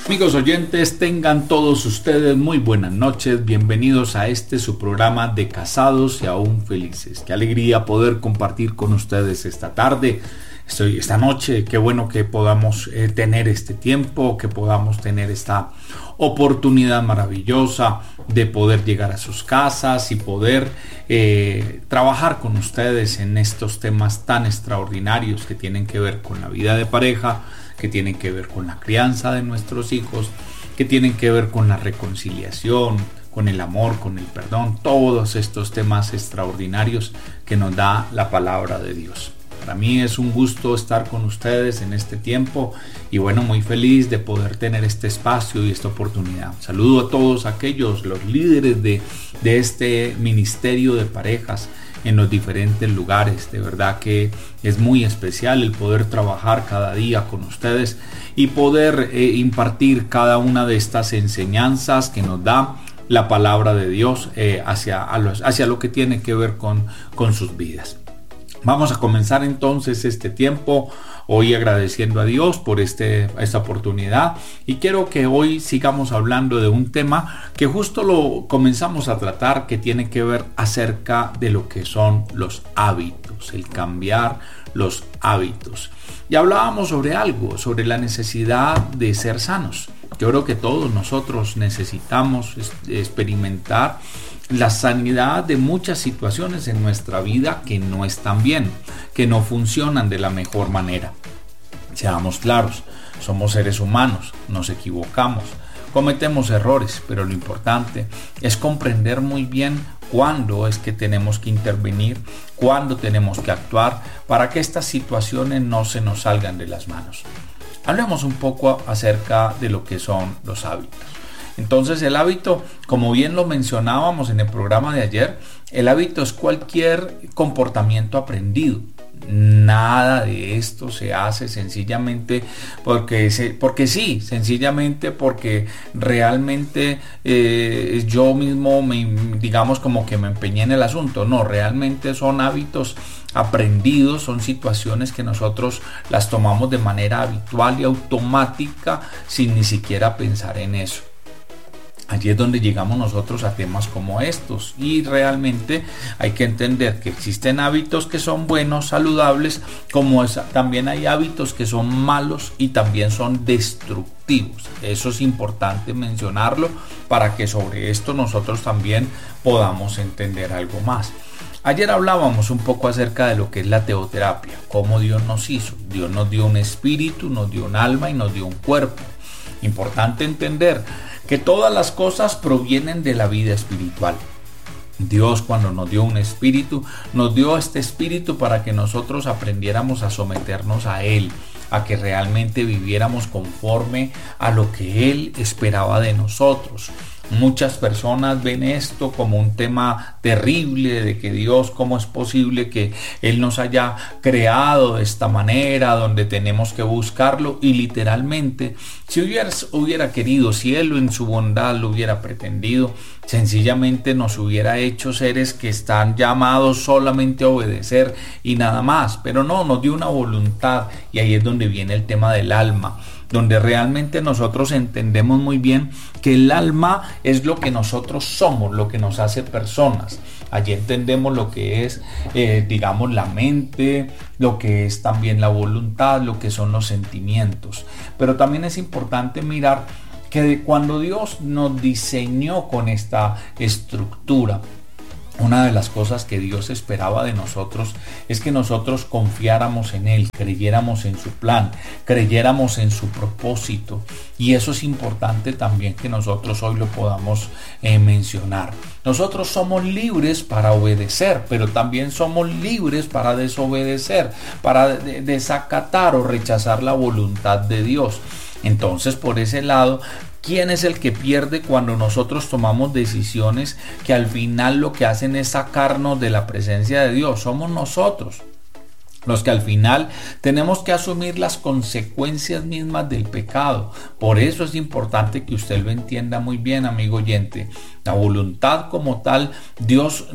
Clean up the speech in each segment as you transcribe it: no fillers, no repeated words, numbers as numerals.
Amigos oyentes, tengan todos ustedes muy buenas noches, bienvenidos a su programa de Casados y Aún Felices. Qué alegría poder compartir con ustedes esta tarde, esta noche. Qué bueno que podamos tener este tiempo, que podamos tener esta oportunidad maravillosa de poder llegar a sus casas y poder trabajar con ustedes en estos temas tan extraordinarios que tienen que ver con la vida de pareja, que tienen que ver con la crianza de nuestros hijos, que tienen que ver con la reconciliación, con el amor, con el perdón, todos estos temas extraordinarios que nos da la palabra de Dios. Para mí es un gusto estar con ustedes en este tiempo y bueno, muy feliz de poder tener este espacio y esta oportunidad. Saludo a todos aquellos, los líderes de este ministerio de parejas en los diferentes lugares. De verdad que es muy especial el poder trabajar cada día con ustedes y poder impartir cada una de estas enseñanzas que nos da la palabra de Dios hacia lo que tiene que ver con sus vidas. Vamos a comenzar entonces este tiempo hoy agradeciendo a Dios por esta oportunidad, y quiero que hoy sigamos hablando de un tema que justo lo comenzamos a tratar, que tiene que ver acerca de lo que son los hábitos, el cambiar los hábitos. Y hablábamos sobre la necesidad de ser sanos. Yo creo que todos nosotros necesitamos experimentar la sanidad de muchas situaciones en nuestra vida que no están bien, que no funcionan de la mejor manera. Seamos claros, somos seres humanos, nos equivocamos, cometemos errores, pero lo importante es comprender muy bien cuándo es que tenemos que intervenir, cuándo tenemos que actuar para que estas situaciones no se nos salgan de las manos. Hablemos un poco acerca de lo que son los hábitos. Entonces el hábito, como bien lo mencionábamos en el programa de ayer, el hábito es cualquier comportamiento aprendido. Nada de esto se hace sencillamente porque sí, sencillamente porque realmente yo mismo digamos como que me empeñé en el asunto. No, realmente son hábitos aprendidos, son situaciones que nosotros las tomamos de manera habitual y automática sin ni siquiera pensar en eso. Allí es donde llegamos nosotros a temas como estos, y realmente hay que entender que existen hábitos que son buenos, saludables, como también hay hábitos que son malos y también son destructivos. Eso es importante mencionarlo para que sobre esto nosotros también podamos entender algo más. Ayer hablábamos un poco acerca de lo que es la teoterapia, cómo Dios nos hizo. Dios nos dio un espíritu, nos dio un alma y nos dio un cuerpo. Importante entender que todas las cosas provienen de la vida espiritual. Dios, cuando nos dio un espíritu, nos dio este espíritu para que nosotros aprendiéramos a someternos a Él, a que realmente viviéramos conforme a lo que Él esperaba de nosotros. Muchas personas ven esto como un tema terrible, de que Dios, ¿cómo es posible que Él nos haya creado de esta manera, donde tenemos que buscarlo? Y literalmente, si hubiera querido, si Él en su bondad lo hubiera pretendido, sencillamente nos hubiera hecho seres que están llamados solamente a obedecer y nada más. Pero no, nos dio una voluntad, y ahí es donde viene el tema del alma, donde realmente nosotros entendemos muy bien que el alma es lo que nosotros somos, lo que nos hace personas. Allí entendemos lo que es, digamos, la mente, lo que es también la voluntad, lo que son los sentimientos. Pero también es importante mirar que cuando Dios nos diseñó con esta estructura, una de las cosas que Dios esperaba de nosotros es que nosotros confiáramos en Él, creyéramos en su plan, creyéramos en su propósito. Y eso es importante también que nosotros hoy lo podamos mencionar. Nosotros somos libres para obedecer, pero también somos libres para desobedecer, para desacatar o rechazar la voluntad de Dios. Entonces, por ese lado, ¿quién es el que pierde cuando nosotros tomamos decisiones que al final lo que hacen es sacarnos de la presencia de Dios? Somos nosotros los que al final tenemos que asumir las consecuencias mismas del pecado. Por eso es importante que usted lo entienda muy bien, amigo oyente. La voluntad como tal, Dios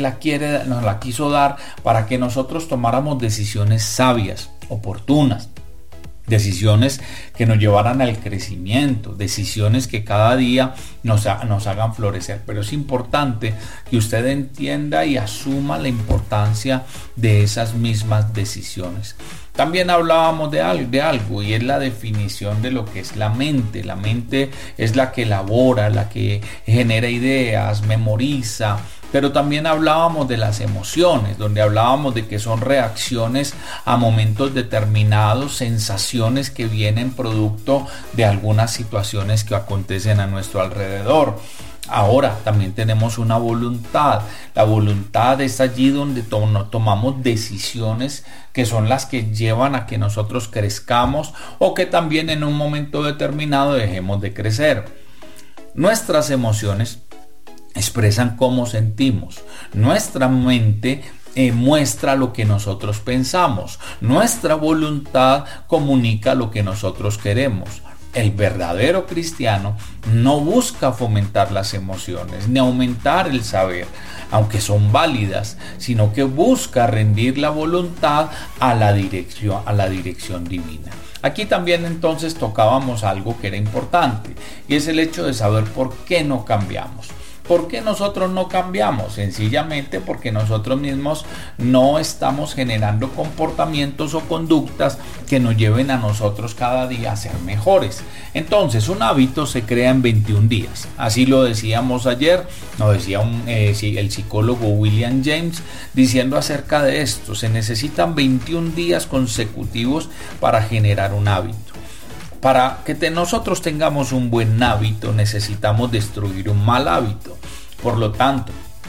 nos la quiso dar para que nosotros tomáramos decisiones sabias, oportunas. decisiones que nos llevaran al crecimiento, decisiones que cada día nos hagan florecer. Pero es importante que usted entienda y asuma la importancia de esas mismas decisiones. También hablábamos de algo y es la definición de lo que es la mente. La mente es la que elabora, la que genera ideas, memoriza. Pero también hablábamos de las emociones, donde hablábamos de que son reacciones a momentos determinados, sensaciones que vienen producto de algunas situaciones que acontecen a nuestro alrededor. Ahora también tenemos una voluntad. La voluntad es allí donde tomamos decisiones que son las que llevan a que nosotros crezcamos o que también en un momento determinado dejemos de crecer. Nuestras emociones expresan cómo sentimos. Nuestra mente muestra lo que nosotros pensamos. Nuestra voluntad comunica lo que nosotros queremos. El verdadero cristiano no busca fomentar las emociones ni aumentar el saber, aunque son válidas, sino que busca rendir la voluntad a la dirección divina. Aquí también entonces tocábamos algo que era importante, y es el hecho de saber por qué no cambiamos. ¿Por qué nosotros no cambiamos? Sencillamente porque nosotros mismos no estamos generando comportamientos o conductas que nos lleven a nosotros cada día a ser mejores. Entonces, un hábito se crea en 21 días. Así lo decíamos ayer, lo decía el psicólogo William James, diciendo acerca de esto. Se necesitan 21 días consecutivos para generar un hábito. Para que nosotros tengamos un buen hábito, necesitamos destruir un mal hábito. Por lo tanto,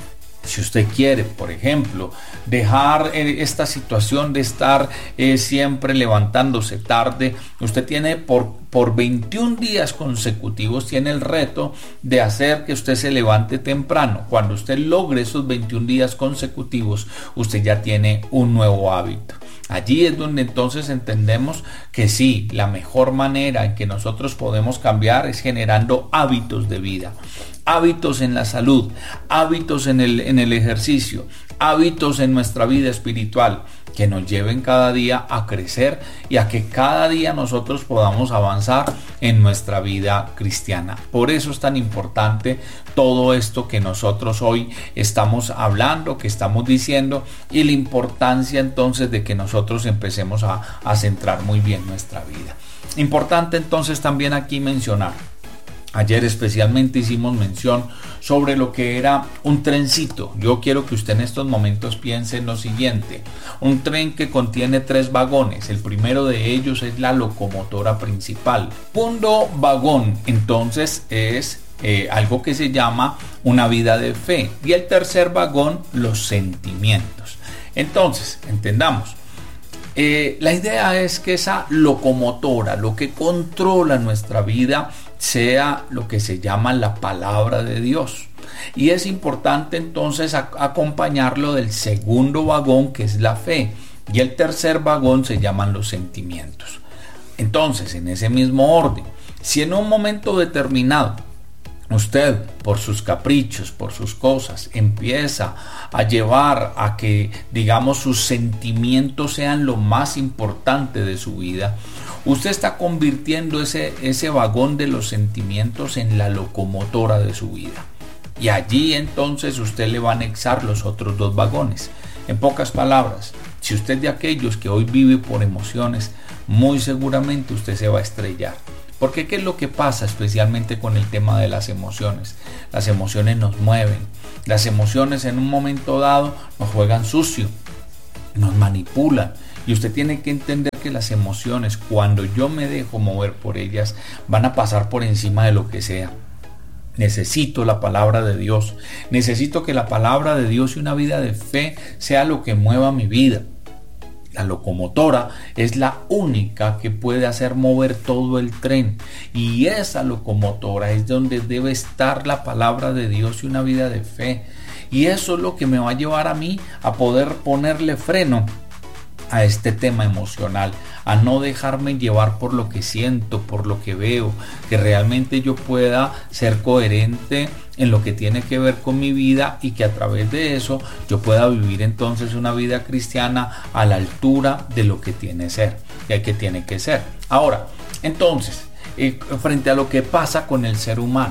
si usted quiere, por ejemplo, dejar esta situación de estar siempre levantándose tarde, usted tiene por 21 días consecutivos, tiene el reto de hacer que usted se levante temprano. Cuando usted logre esos 21 días consecutivos, usted ya tiene un nuevo hábito. Allí es donde entonces entendemos que sí, la mejor manera en que nosotros podemos cambiar es generando hábitos de vida, hábitos en la salud, hábitos en el ejercicio, hábitos en nuestra vida espiritual que nos lleven cada día a crecer y a que cada día nosotros podamos avanzar en nuestra vida cristiana. Por eso es tan importante todo esto que nosotros hoy estamos hablando, que estamos diciendo, y la importancia entonces de que nosotros empecemos a centrar muy bien nuestra vida. Importante entonces también aquí mencionar. Ayer especialmente hicimos mención sobre lo que era un trencito. Yo quiero que usted en estos momentos piense en lo siguiente. Un tren que contiene 3 vagones. El primero de ellos es la locomotora principal. Segundo vagón entonces es algo que se llama una vida de fe. Y el tercer vagón, los sentimientos. Entonces, entendamos. La idea es que esa locomotora, lo que controla nuestra vida, sea lo que se llama la palabra de Dios. Y es importante entonces acompañarlo del segundo vagón, que es la fe, y el tercer vagón se llaman los sentimientos. Entonces, en ese mismo orden, si en un momento determinado usted, por sus caprichos, por sus cosas, empieza a llevar a que, digamos, sus sentimientos sean lo más importante de su vida, usted está convirtiendo ese vagón de los sentimientos en la locomotora de su vida. Y allí entonces usted le va a anexar los otros 2 vagones. En pocas palabras, si usted es de aquellos que hoy vive por emociones, muy seguramente usted se va a estrellar. Porque ¿qué es lo que pasa especialmente con el tema de las emociones? Las emociones nos mueven. Las emociones en un momento dado nos juegan sucio, nos manipulan. Y usted tiene que entender que las emociones, cuando yo me dejo mover por ellas, van a pasar por encima de lo que sea. Necesito la palabra de Dios. Necesito que la palabra de Dios y una vida de fe sea lo que mueva mi vida. La locomotora es la única que puede hacer mover todo el tren, y esa locomotora es donde debe estar la palabra de Dios y una vida de fe, y eso es lo que me va a llevar a mí a poder ponerle freno a este tema emocional, a no dejarme llevar por lo que siento, por lo que veo, que realmente yo pueda ser coherente en lo que tiene que ver con mi vida, y que a través de eso yo pueda vivir entonces una vida cristiana a la altura de lo que tiene que ser. Ahora, entonces, frente a lo que pasa con el ser humano,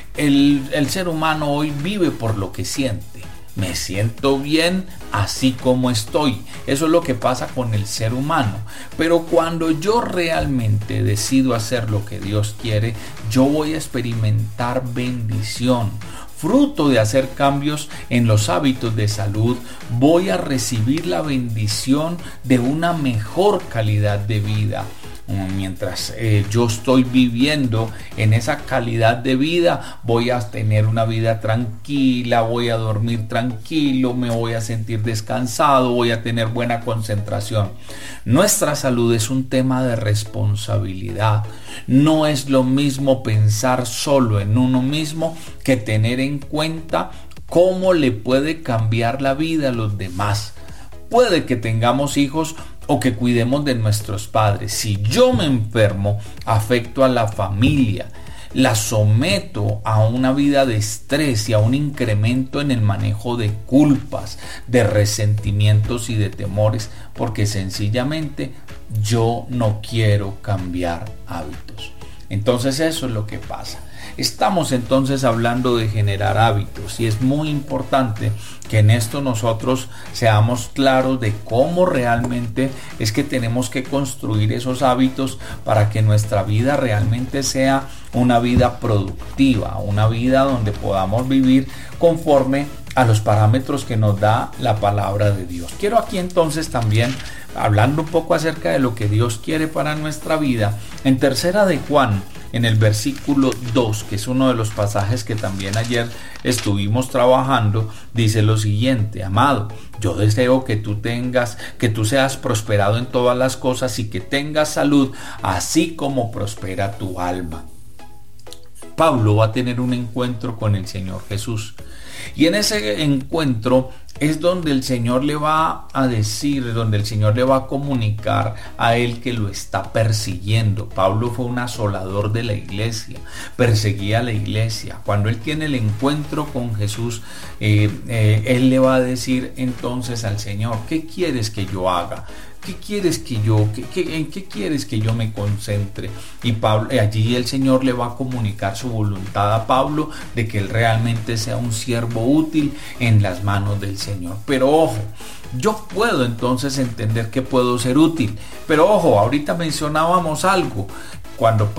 el ser humano hoy vive por lo que siente. Me siento bien así como estoy. Eso es lo que pasa con el ser humano. Pero cuando yo realmente decido hacer lo que Dios quiere, yo voy a experimentar bendición. Fruto de hacer cambios en los hábitos de salud, voy a recibir la bendición de una mejor calidad de vida. Mientras yo estoy viviendo en esa calidad de vida, voy a tener una vida tranquila, voy a dormir tranquilo, me voy a sentir descansado, voy a tener buena concentración. Nuestra salud es un tema de responsabilidad. No es lo mismo pensar solo en uno mismo que tener en cuenta cómo le puede cambiar la vida a los demás. Puede que tengamos hijos o que cuidemos de nuestros padres. Si yo me enfermo, afecto a la familia, la someto a una vida de estrés y a un incremento en el manejo de culpas, de resentimientos y de temores, porque sencillamente yo no quiero cambiar hábitos. Entonces eso es lo que pasa. Estamos entonces hablando de generar hábitos y es muy importante que en esto nosotros seamos claros de cómo realmente es que tenemos que construir esos hábitos para que nuestra vida realmente sea una vida productiva, una vida donde podamos vivir conforme a los parámetros que nos da la palabra de Dios. Quiero aquí entonces también, hablando un poco acerca de lo que Dios quiere para nuestra vida, en Tercera de Juan, en el versículo 2, que es uno de los pasajes que también ayer estuvimos trabajando, dice lo siguiente: amado, yo deseo que tú seas prosperado en todas las cosas y que tengas salud, así como prospera tu alma. Pablo va a tener un encuentro con el Señor Jesús. Y en ese encuentro es donde el Señor le va a decir, donde el Señor le va a comunicar a él que lo está persiguiendo. Pablo fue un asolador de la iglesia, perseguía a la iglesia. Cuando él tiene el encuentro con Jesús, él le va a decir entonces al Señor: ¿qué quieres que yo haga? ¿Qué quieres que en qué quieres que yo me concentre? Y Pablo, allí el Señor le va a comunicar su voluntad a Pablo de que él realmente sea un siervo útil en las manos del Señor. Pero ojo, yo puedo entonces entender que puedo ser útil. Pero ojo, ahorita mencionábamos algo. Cuando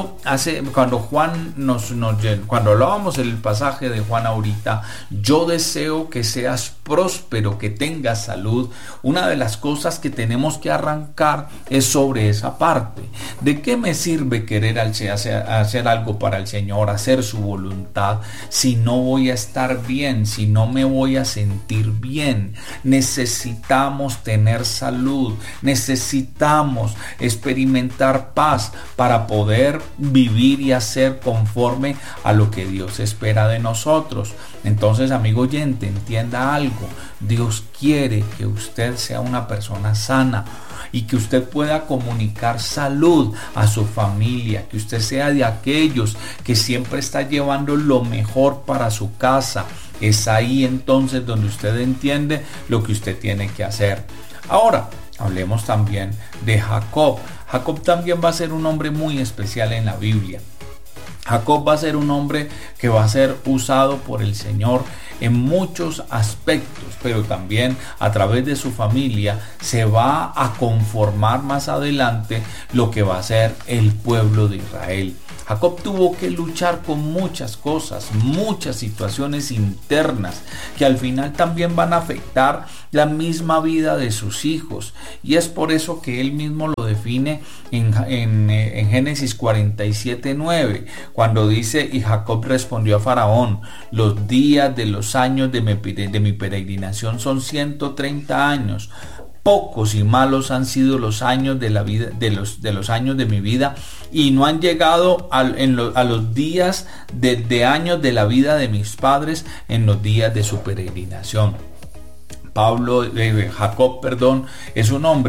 cuando hablábamos del pasaje de Juan ahorita, yo deseo que seas próspero, que tengas salud. Una de las cosas que tenemos que arrancar es sobre esa parte. ¿De qué me sirve querer hacer algo para el Señor, hacer su voluntad, si no voy a estar bien, si no me voy a sentir bien? Necesitamos tener salud, necesitamos experimentar paz para poder vivir y hacer conforme a lo que Dios espera de nosotros. Entonces, amigo oyente, entienda algo: Dios quiere que usted sea una persona sana y que usted pueda comunicar salud a su familia, que usted sea de aquellos que siempre está llevando lo mejor para su casa. Es ahí entonces donde usted entiende lo que usted tiene que hacer. Ahora, hablemos también de Jacob. Jacob también va a ser un hombre muy especial en la Biblia. Jacob va a ser un hombre que va a ser usado por el Señor en muchos aspectos, pero también a través de su familia se va a conformar más adelante lo que va a ser el pueblo de Israel. Jacob tuvo que luchar con muchas cosas, muchas situaciones internas que al final también van a afectar la misma vida de sus hijos, y es por eso que él mismo lo define en Génesis 47:9, cuando dice: y Jacob respondió a Faraón: los días de los años de mi peregrinación son 130 años. Pocos y malos han sido los años de la vida, de los años de mi vida, y no han llegado a los días de años de la vida de mis padres en los días de su peregrinación. Jacob, es un hombre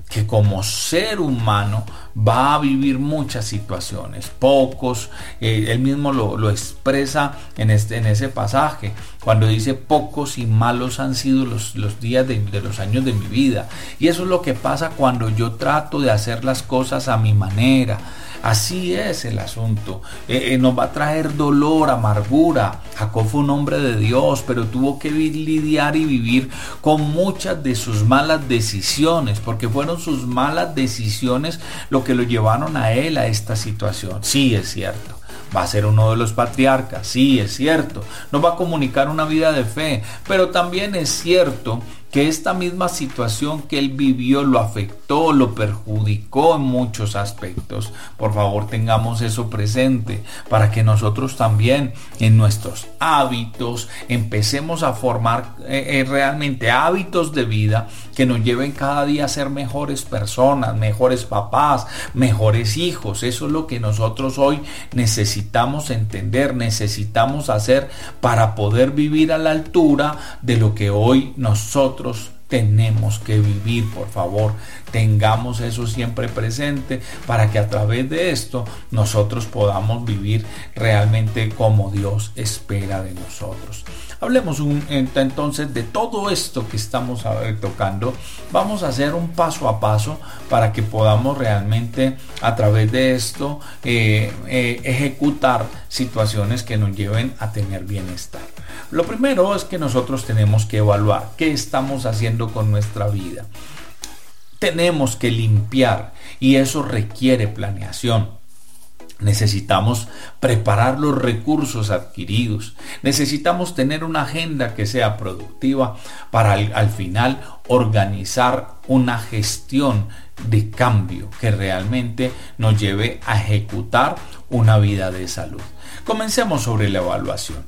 que como ser humano va a vivir muchas situaciones, pocos, él mismo lo expresa en ese pasaje, cuando dice pocos y malos han sido los días de los años de mi vida, y eso es lo que pasa cuando yo trato de hacer las cosas a mi manera. Así es el asunto. Nos va a traer dolor, amargura. Jacob fue un hombre de Dios, pero tuvo que lidiar y vivir con muchas de sus malas decisiones, porque fueron sus malas decisiones lo que lo llevaron a él a esta situación. Sí, es cierto. Va a ser uno de los patriarcas, sí, es cierto. Nos va a comunicar una vida de fe, pero también es cierto que esta misma situación que él vivió lo afectó, lo perjudicó en muchos aspectos. Por favor, tengamos eso presente para que nosotros también en nuestros hábitos empecemos a formar realmente hábitos de vida que nos lleven cada día a ser mejores personas, mejores papás, mejores hijos. Eso es lo que nosotros hoy necesitamos entender, necesitamos hacer para poder vivir a la altura de lo que hoy nosotros tenemos que vivir. Por favor, tengamos eso siempre presente para que a través de esto nosotros podamos vivir realmente como Dios espera de nosotros. Hablemos entonces de todo esto que estamos tocando. Vamos a hacer un paso a paso para que podamos realmente a través de esto ejecutar situaciones que nos lleven a tener bienestar. Lo primero es que nosotros tenemos que evaluar qué estamos haciendo con nuestra vida. Tenemos que limpiar y eso requiere planeación. Necesitamos preparar los recursos adquiridos. Necesitamos tener una agenda que sea productiva para al final organizar una gestión de cambio que realmente nos lleve a ejecutar una vida de salud. Comencemos sobre la evaluación.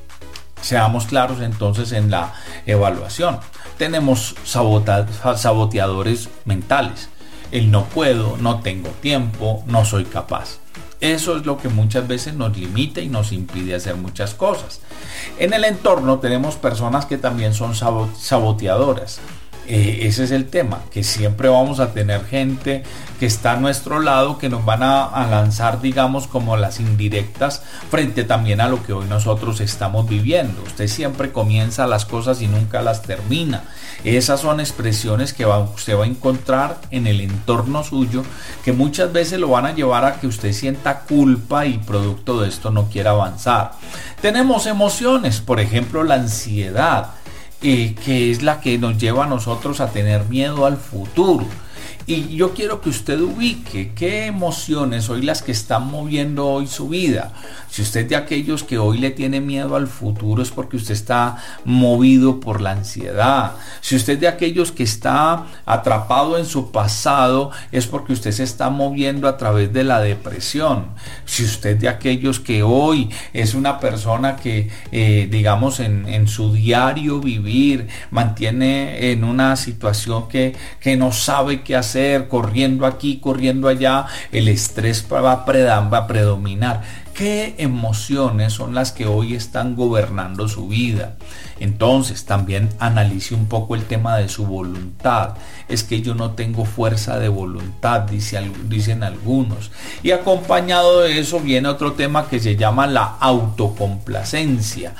Seamos claros entonces en la evaluación. Tenemos saboteadores mentales. El no puedo, no tengo tiempo, no soy capaz. Eso es lo que muchas veces nos limita y nos impide hacer muchas cosas. En el entorno tenemos personas que también son saboteadoras. Ese es el tema, que siempre vamos a tener gente que está a nuestro lado, que nos van a lanzar, digamos, como las indirectas frente también a lo que hoy nosotros estamos viviendo. Usted siempre comienza las cosas y nunca las termina. Esas son expresiones que usted va a encontrar en el entorno suyo, que muchas veces lo van a llevar a que usted sienta culpa y producto de esto no quiera avanzar. Tenemos emociones, por ejemplo, la ansiedad. Que es la que nos lleva a nosotros a tener miedo al futuro. Y yo quiero que usted ubique qué emociones son las que están moviendo hoy su vida. Si usted es de aquellos que hoy le tiene miedo al futuro, es porque usted está movido por la ansiedad. Si usted es de aquellos que está atrapado en su pasado, es porque usted se está moviendo a través de la depresión. Si usted es de aquellos que hoy es una persona que, digamos, en su diario vivir, mantiene en una situación que no sabe qué hacer, corriendo aquí, corriendo allá, el estrés va a predominar. ¿Qué emociones son las que hoy están gobernando su vida? Entonces también analice un poco el tema de su voluntad. Es que yo no tengo fuerza de voluntad, dicen algunos. Y acompañado de eso viene otro tema que se llama la autocomplacencia,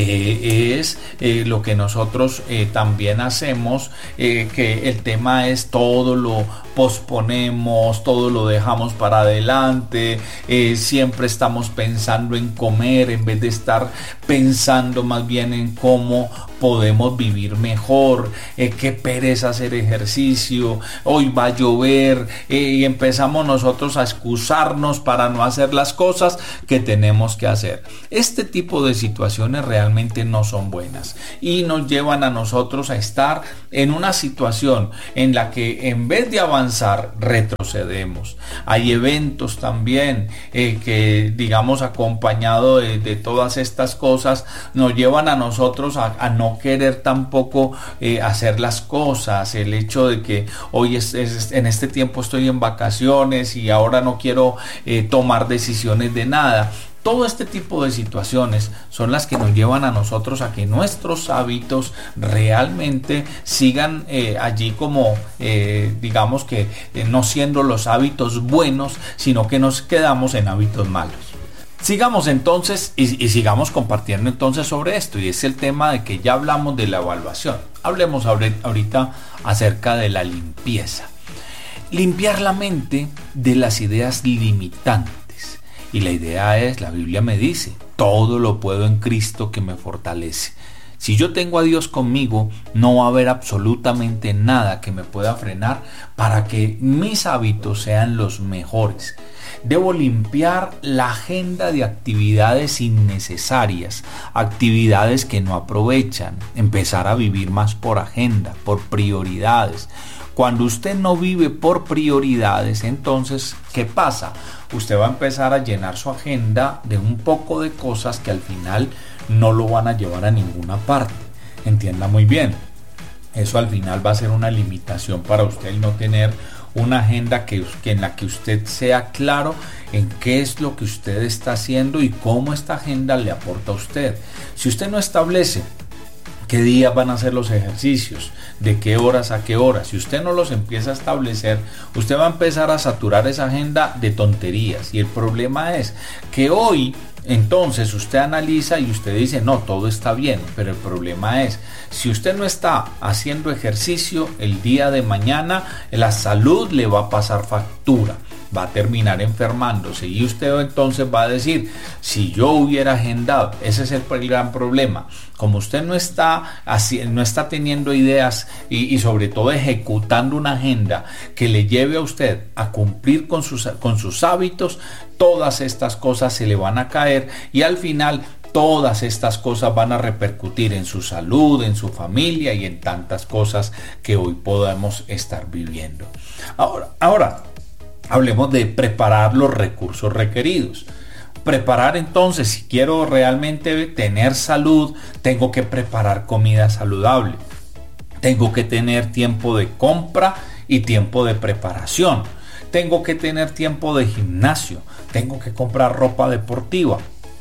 que es lo que nosotros también hacemos, que el tema es todo lo posponemos, todo lo dejamos para adelante, siempre estamos pensando en comer en vez de estar pensando más bien en cómo podemos vivir mejor, qué pereza hacer ejercicio, hoy va a llover, y empezamos nosotros a excusarnos para no hacer las cosas que tenemos que hacer. Este tipo de situaciones realmente no son buenas y nos llevan a nosotros a estar en una situación en la que en vez de avanzar retrocedemos. Hay eventos también que, digamos, acompañado de todas estas cosas, nos llevan a nosotros a no querer tampoco hacer las cosas. El hecho de que hoy en este tiempo estoy en vacaciones y ahora no quiero tomar decisiones de nada. Todo este tipo de situaciones son las que nos llevan a nosotros a que nuestros hábitos realmente sigan allí como, digamos que no siendo los hábitos buenos, sino que nos quedamos en hábitos malos. Sigamos entonces y sigamos compartiendo entonces sobre esto, y es el tema de que ya hablamos de la evaluación. Hablemos ahorita acerca de la limpieza. Limpiar la mente de las ideas limitantes. Y la idea es, la Biblia me dice, todo lo puedo en Cristo que me fortalece. Si yo tengo a Dios conmigo, no va a haber absolutamente nada que me pueda frenar para que mis hábitos sean los mejores. Debo limpiar la agenda de actividades innecesarias, actividades que no aprovechan, empezar a vivir más por agenda, por prioridades. Cuando usted no vive por prioridades, entonces, ¿qué pasa? Usted va a empezar a llenar su agenda de un poco de cosas que al final no lo van a llevar a ninguna parte. Entienda muy bien, eso al final va a ser una limitación para usted el no tener una agenda en la que usted sea claro en qué es lo que usted está haciendo y cómo esta agenda le aporta a usted. Si usted no establece qué días van a ser los ejercicios, de qué horas a qué horas, si usted no los empieza a establecer, usted va a empezar a saturar esa agenda de tonterías. Y el problema es que hoy entonces usted analiza y usted dice, no, todo está bien, pero el problema es, si usted no está haciendo ejercicio, el día de mañana la salud le va a pasar factura, va a terminar enfermándose, y usted entonces va a decir, si yo hubiera agendado, ese es el gran problema. Como usted no está teniendo ideas y sobre todo ejecutando una agenda que le lleve a usted a cumplir con sus hábitos, todas estas cosas se le van a caer y al final todas estas cosas van a repercutir en su salud, en su familia y en tantas cosas que hoy podemos estar viviendo. Ahora hablemos de preparar los recursos requeridos. Preparar entonces, si quiero realmente tener salud, tengo que preparar comida saludable. Tengo que tener tiempo de compra y tiempo de preparación. Tengo que tener tiempo de gimnasio. Tengo que comprar ropa deportiva.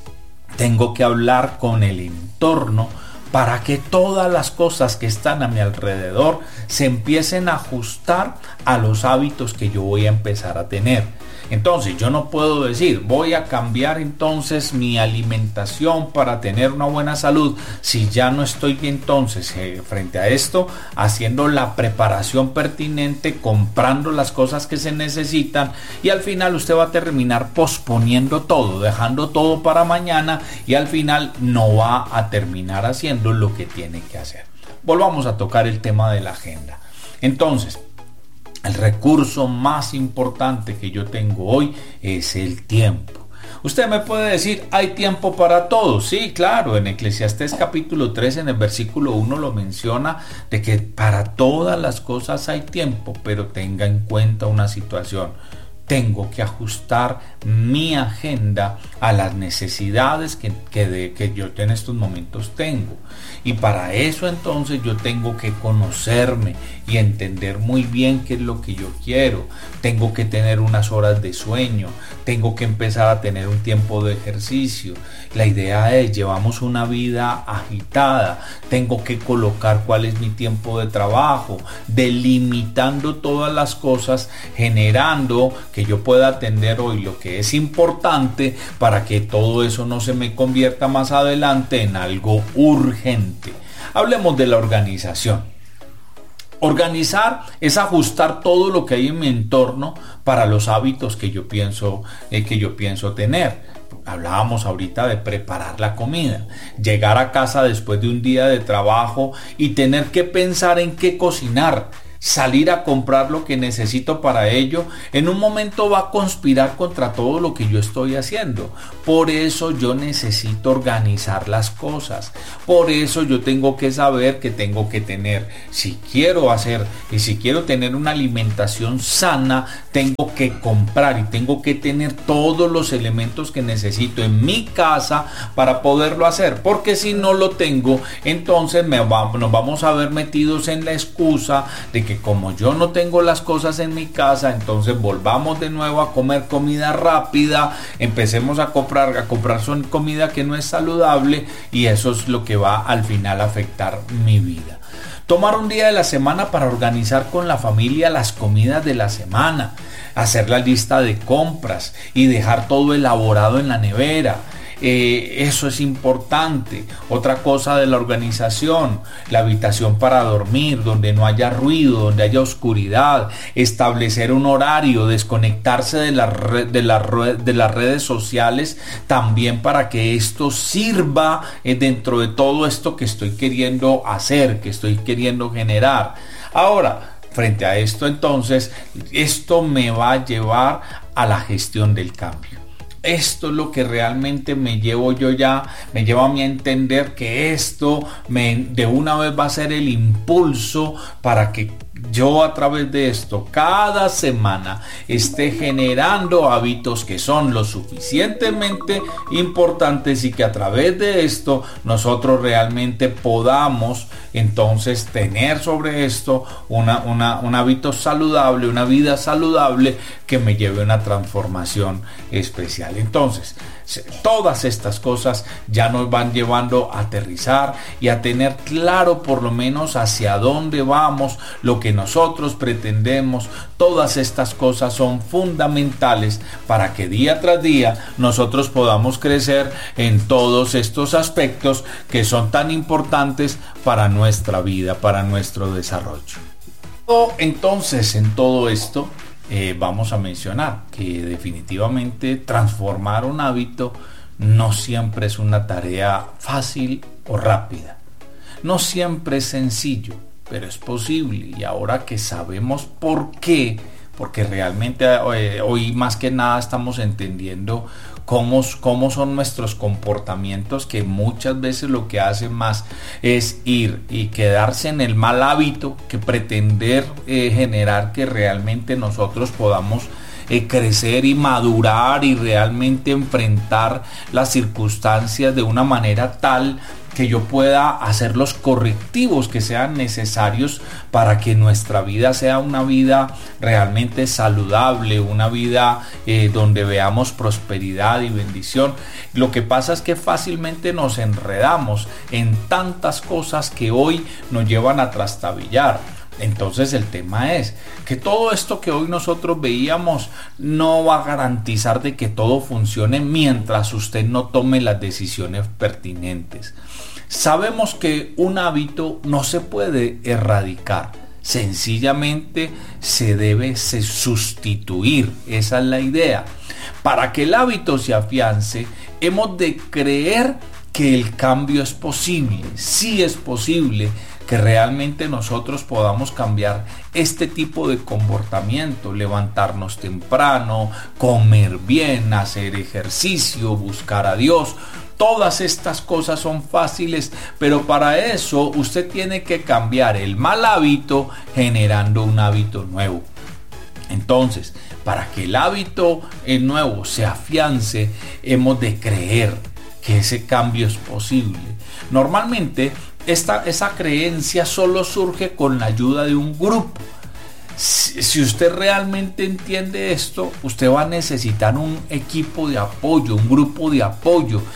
Tengo que hablar con el entorno para que todas las cosas que están a mi alrededor se empiecen a ajustar a los hábitos que yo voy a empezar a tener. Entonces yo no puedo decir voy a cambiar entonces mi alimentación para tener una buena salud si ya no estoy entonces frente a esto haciendo la preparación pertinente, comprando las cosas que se necesitan, y al final usted va a terminar posponiendo todo, dejando todo para mañana, y al final no va a terminar haciendo lo que tiene que hacer. Volvamos a tocar el tema de la agenda. Entonces, el recurso más importante que yo tengo hoy es el tiempo. Usted me puede decir, ¿hay tiempo para todo? Sí, claro, en Eclesiastés capítulo 3, en el versículo 1 lo menciona, de que para todas las cosas hay tiempo, pero tenga en cuenta una situación. Tengo que ajustar mi agenda a las necesidades que yo en estos momentos tengo. Y para eso entonces yo tengo que conocerme y entender muy bien qué es lo que yo quiero. Tengo que tener unas horas de sueño. Tengo que empezar a tener un tiempo de ejercicio. La idea es, llevamos una vida agitada. Tengo que colocar cuál es mi tiempo de trabajo, delimitando todas las cosas, generando que yo pueda atender hoy lo que es importante para que todo eso no se me convierta más adelante en algo urgente. Hablemos de la organización. Organizar es ajustar todo lo que hay en mi entorno para los hábitos que yo pienso tener. Hablábamos ahorita de preparar la comida, llegar a casa después de un día de trabajo y tener que pensar en qué cocinar, salir a comprar lo que necesito para ello, en un momento va a conspirar contra todo lo que yo estoy haciendo. Por eso yo necesito organizar las cosas. Por eso yo tengo que saber que tengo que tener, si quiero tener una alimentación sana, tengo que comprar y tengo que tener todos los elementos que necesito en mi casa para poderlo hacer. Porque si no lo tengo, entonces nos vamos a ver metidos en la excusa de que porque como yo no tengo las cosas en mi casa, entonces volvamos de nuevo a comer comida rápida, empecemos a comprar comida que no es saludable, y eso es lo que va al final a afectar mi vida. Tomar un día de la semana para organizar con la familia las comidas de la semana, hacer la lista de compras y dejar todo elaborado en la nevera. Eso es importante. Otra cosa de la organización: la habitación para dormir, donde no haya ruido, donde haya oscuridad, establecer un horario, desconectarse de las redes sociales, también para que esto sirva dentro de todo esto que estoy queriendo hacer, que estoy queriendo generar. Ahora, frente a esto, entonces, esto me va a llevar a la gestión del cambio. Esto es lo que realmente me lleva a mí a entender que esto de una vez va a ser el impulso para que yo, a través de esto, cada semana esté generando hábitos que son lo suficientemente importantes, y que a través de esto nosotros realmente podamos entonces tener sobre esto un hábito saludable, una vida saludable que me lleve a una transformación especial. Entonces, todas estas cosas ya nos van llevando a aterrizar y a tener claro por lo menos hacia dónde vamos, lo que nosotros pretendemos. Todas estas cosas son fundamentales para que día tras día nosotros podamos crecer en todos estos aspectos que son tan importantes para nuestra vida, para nuestro desarrollo. Entonces, en todo esto, vamos a mencionar que definitivamente transformar un hábito no siempre es una tarea fácil o rápida. No siempre es sencillo, pero es posible. Y ahora que sabemos por qué, porque realmente hoy más que nada estamos entendiendo cómo son nuestros comportamientos, que muchas veces lo que hacen más es ir y quedarse en el mal hábito que pretender generar que realmente nosotros podamos crecer y madurar y realmente enfrentar las circunstancias de una manera tal que yo pueda hacer los correctivos que sean necesarios para que nuestra vida sea una vida realmente saludable, una vida donde veamos prosperidad y bendición. Lo que pasa es que fácilmente nos enredamos en tantas cosas que hoy nos llevan a trastabillar. Entonces el tema es que todo esto que hoy nosotros veíamos no va a garantizar de que todo funcione mientras usted no tome las decisiones pertinentes. Sabemos que un hábito no se puede erradicar, sencillamente se debe sustituir. Esa es la idea. Para que el hábito se afiance, hemos de creer que el cambio es posible. Sí es posible que realmente nosotros podamos cambiar este tipo de comportamiento, levantarnos temprano, comer bien, hacer ejercicio, buscar a Dios. Todas estas cosas son fáciles, pero para eso usted tiene que cambiar el mal hábito generando un hábito nuevo. Entonces, para que el hábito nuevo se afiance, hemos de creer que ese cambio es posible. Normalmente, esa creencia solo surge con la ayuda de un grupo. Si usted realmente entiende esto, usted va a necesitar un equipo de apoyo, un grupo de apoyo